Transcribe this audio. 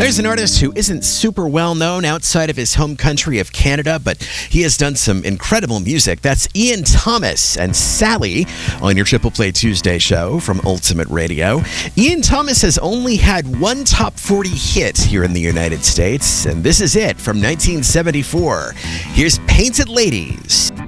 Here's an artist who isn't super well known outside of his home country of Canada, but he has done some incredible music. That's Ian Thomas and Sally on your Triple Play Tuesday show from Ultimate Radio. Ian Thomas has only had one top 40 hit here in the United States, and this is it from 1974. Here's Painted Ladies.